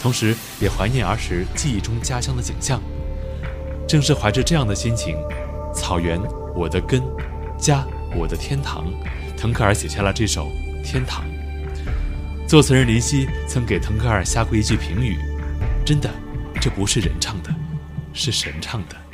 同时也怀念儿时记忆中家乡的景象。正是怀着这样的心情，草原我的根，家我的天堂，腾格尔写下了这首《天堂》。作词人林夕曾给腾格尔下过一句评语：真的，这不是人唱的，是神唱的。